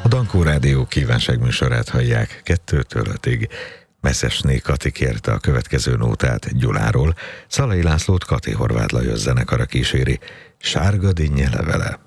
A Dankó Rádió kívánságműsorát hallják 2-től 5-ig. Messzesné Kati kérte a következő nótát Gyuláról, Szalai Lászlót Kati Horváth Lajos zenekara kíséri, Sárga dinnye levele.